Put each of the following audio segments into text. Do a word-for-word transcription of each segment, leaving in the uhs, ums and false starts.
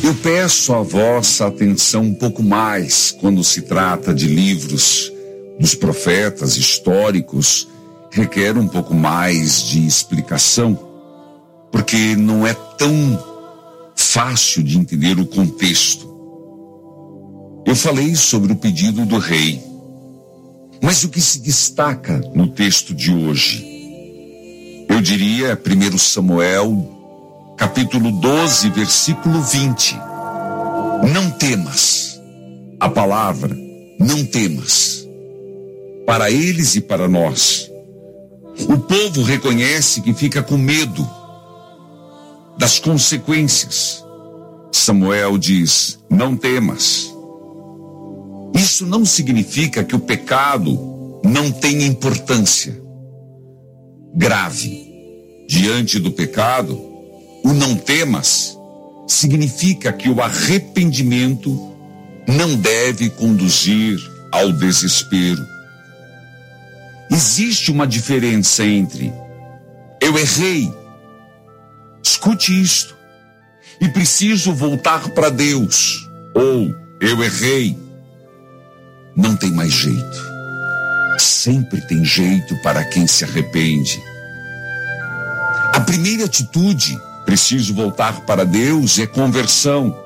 Eu peço a vossa atenção um pouco mais quando se trata de livros dos profetas históricos, requer um pouco mais de explicação, porque não é tão fácil de entender o contexto. Eu falei sobre o pedido do rei, mas o que se destaca no texto de hoje? Eu diria primeiro Samuel, capítulo doze, versículo vinte. Não temas. A palavra, não temas. Para eles e para nós. O povo reconhece que fica com medo das consequências. Samuel diz, não temas. Isso não significa que o pecado não tenha importância grave. Diante do pecado, o não temas significa que o arrependimento não deve conduzir ao desespero. Existe uma diferença entre eu errei, escute isto, e preciso voltar para Deus, ou eu errei, não tem mais jeito. Sempre tem jeito para quem se arrepende. A primeira atitude, preciso voltar para Deus, é conversão.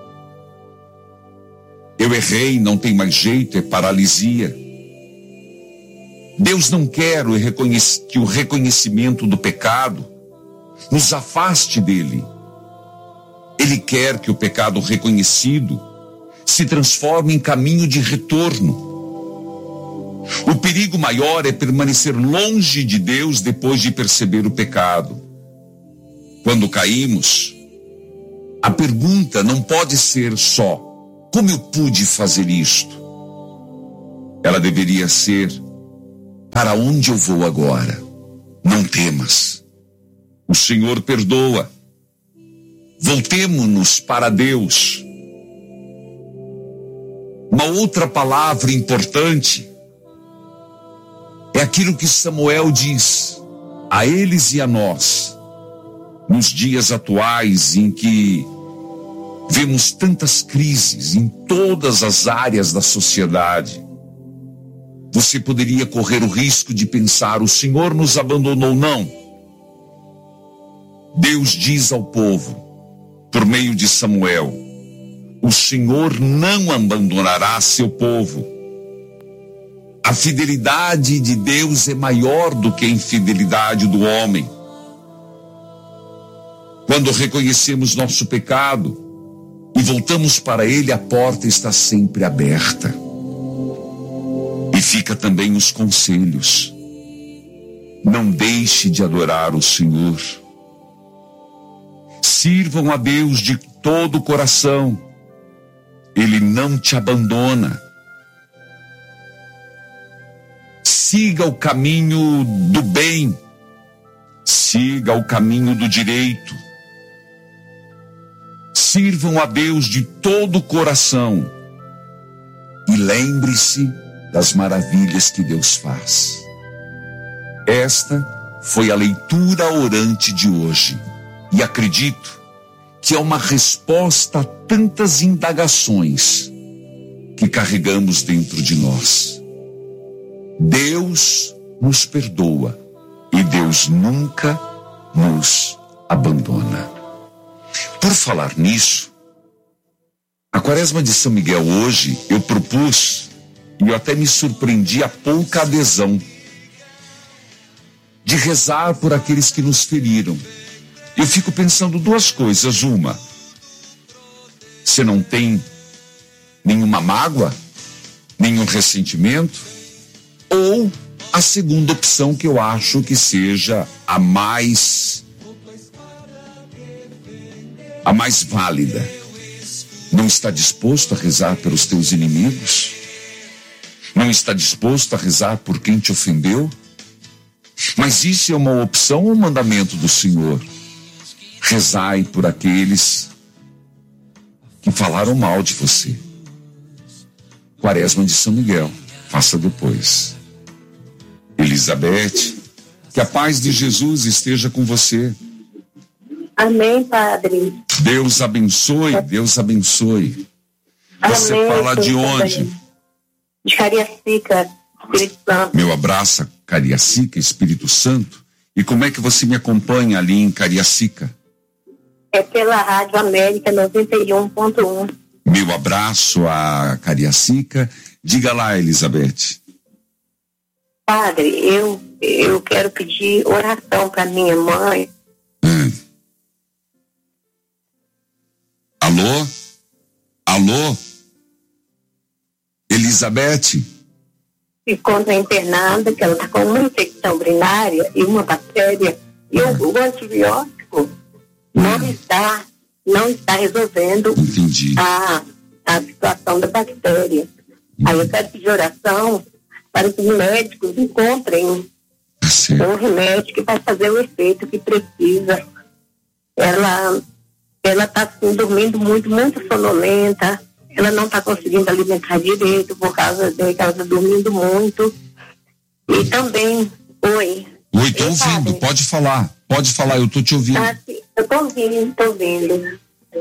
Eu errei, não tem mais jeito, é paralisia. Deus não quer que o reconhecimento do pecado nos afaste dele. Ele quer que o pecado reconhecido se transforme em caminho de retorno. O perigo maior é permanecer longe de Deus depois de perceber o pecado. Quando caímos, a pergunta não pode ser só, como eu pude fazer isto? Ela deveria ser, para onde eu vou agora? Não temas. O Senhor perdoa. Voltemo-nos para Deus. Uma outra palavra importante é aquilo que Samuel diz a eles e a nós. Nos dias atuais em que vemos tantas crises em todas as áreas da sociedade, você poderia correr o risco de pensar, o Senhor nos abandonou. Não. Deus diz ao povo, por meio de Samuel, o Senhor não abandonará seu povo. A fidelidade de Deus é maior do que a infidelidade do homem. Quando reconhecemos nosso pecado e voltamos para Ele, a porta está sempre aberta. E fica também os conselhos. Não deixe de adorar o Senhor. Sirvam a Deus de todo o coração. Ele não te abandona. Siga o caminho do bem. Siga o caminho do direito. Sirvam a Deus de todo o coração e lembre-se das maravilhas que Deus faz. Esta foi a leitura orante de hoje e acredito que é uma resposta a tantas indagações que carregamos dentro de nós. Deus nos perdoa e Deus nunca nos abandona. Por falar nisso, a Quaresma de São Miguel hoje eu propus, e eu até me surpreendi a pouca adesão, de rezar por aqueles que nos feriram. Eu fico pensando duas coisas. Uma, você não tem nenhuma mágoa, nenhum ressentimento, ou a segunda opção, que eu acho que seja a mais a mais válida. Não está disposto a rezar pelos teus inimigos? Não está disposto a rezar por quem te ofendeu? Mas isso é uma opção ou um mandamento do Senhor? Rezai por aqueles que falaram mal de você. Quaresma de São Miguel, faça depois. Elizabeth, que a paz de Jesus esteja com você. Amém, Padre. Deus abençoe, Deus abençoe. Você Amém, fala de onde? Também. De Cariacica, Espírito Santo. Meu abraço, Cariacica, Espírito Santo. E como é que você me acompanha ali em Cariacica? É pela Rádio América noventa e um ponto um. Meu abraço a Cariacica. Diga lá, Elizabeth. Padre, eu, eu quero pedir oração para minha mãe. Hum. Alô? Alô? Elizabeth? Se encontra internada, que ela está com uma infecção urinária e uma bactéria. E o, o antibiótico não Hum. está, não está resolvendo Entendi. a, a situação da bactéria. Aí eu quero pedir oração para que os médicos encontrem Tá certo. um remédio que vai fazer o efeito que precisa. Ela ela está assim, dormindo muito, muito sonolenta. Ela não está conseguindo alimentar direito por causa de que ela está dormindo muito. E também, oi. Oi, tô Ei, ouvindo, padre. pode falar. Pode falar, eu tô te ouvindo. Tá, sim, eu estou ouvindo, estou ouvindo.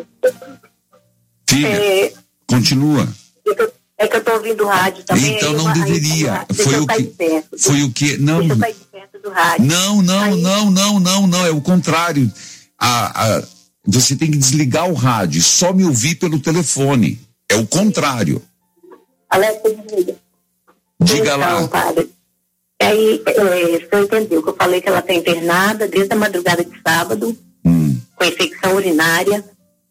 Filha, É, continua. é que eu- é que eu estou ouvindo o rádio também. Então aí não eu- aí- deveria. Deixa Foi eu o sair que- de perto. Foi o que? Não, Deixa eu sair de perto do rádio. não, não, Aí- não, não, não, não, é o contrário. A, a, você tem que desligar o rádio e só me ouvir pelo telefone. É o contrário. Alexa, desliga. Diga Então, lá. padre, aí, é, você entendeu que eu falei que ela está internada desde a madrugada de sábado, Hum, com infecção urinária,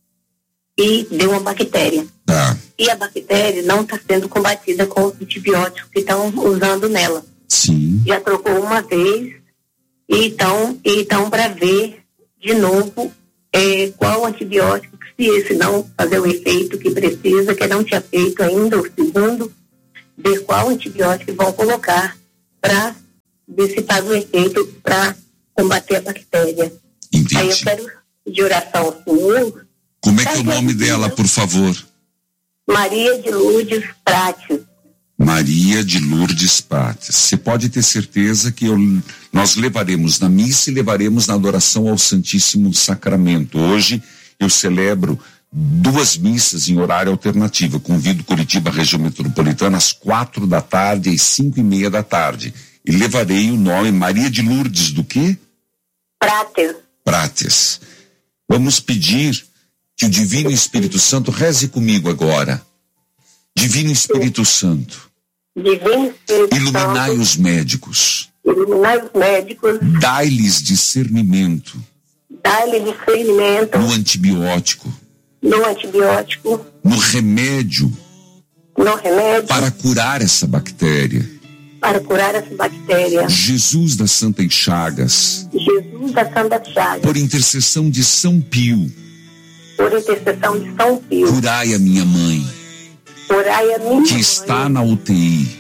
e deu uma bactéria. tá, E a bactéria não está sendo combatida com os antibióticos que estão usando nela. sim. Já trocou uma vez, e então, então para ver de novo é, qual antibiótico, se esse não fazer o efeito que precisa, que não tinha feito ainda, o segundo, ver qual antibiótico vão colocar para ver se faz o efeito para combater a bactéria. Aí eu Entendi. quero de oração ao Senhor, Como é que é o nome dela, por favor? Maria de Lourdes Prates. Maria de Lourdes Prates. Você pode ter certeza que eu, nós levaremos na missa e levaremos na adoração ao Santíssimo Sacramento. Hoje eu celebro duas missas em horário alternativo. Convido Curitiba, região metropolitana, às quatro da tarde e às cinco e meia da tarde. E levarei o nome Maria de Lourdes do quê? Prates. Prates. Vamos pedir que o Divino Espírito Santo reze comigo agora. Divino Espírito Santo, Divino Espírito iluminai Santo, os médicos, iluminai os médicos, dai-lhes discernimento dá-lhe discernimento no antibiótico, no antibiótico, no remédio no remédio, para curar essa bactéria. para curar essa bactéria. Jesus das Santas Chagas, Jesus da Santa Chagas, por intercessão de São Pio, por intercessão de São Pio, curai a minha mãe, curai a minha que mãe. está na U T I.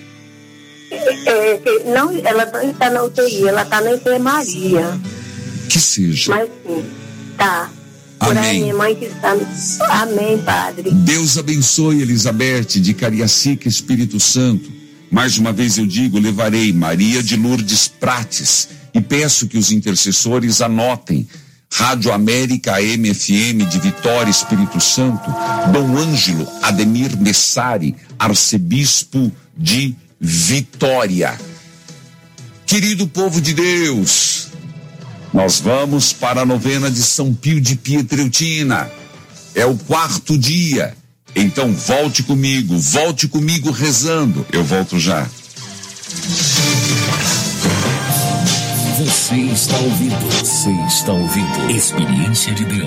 É, que não, ela não está na U T I, ela está na enfermaria. Que seja. Mas sim, tá. Curai Amém. a minha mãe que está no... Amém, Padre. Deus abençoe Elizabeth de Cariacica, Espírito Santo. Mais uma vez eu digo, levarei Maria de Lourdes Prates e peço que os intercessores anotem. Rádio América A M F M de Vitória, Espírito Santo, Dom Ângelo Ademir Messari, arcebispo de Vitória. Querido povo de Deus, nós vamos para a novena de São Pio de Pietreutina. É o quarto dia. Então volte comigo, volte comigo rezando. Eu volto já. Você está ouvindo, você está ouvindo Experiência de Deus.